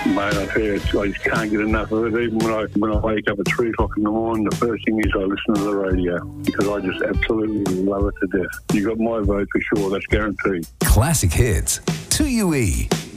Mate, I tell you, I just can't get enough of it. Even when I wake up at 3 o'clock in the morning, the first thing is I listen to the radio because I just absolutely love it to death. You got my vote for sure, that's guaranteed. Classic Hits, 2UE.